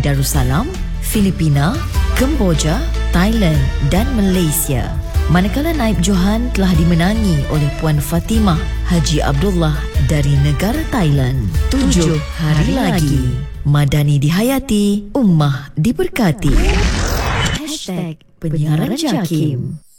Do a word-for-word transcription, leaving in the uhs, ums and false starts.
Darussalam, Filipina, Kemboja, Thailand dan Malaysia. Manakala naib Johan telah dimenangi oleh Puan Fatimah Haji Abdullah dari negara Thailand. Tujuh hari lagi. Madani dihayati, ummah diberkati. Hashtag Penyiaran Jakim.